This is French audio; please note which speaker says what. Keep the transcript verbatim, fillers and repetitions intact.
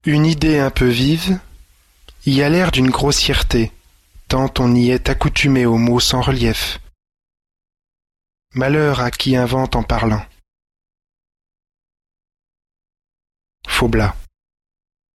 Speaker 1: Une idée un peu vive y a l'air d'une grossièreté, tant on y est accoutumé aux mots sans relief. Malheur à qui invente en parlant. Faublas.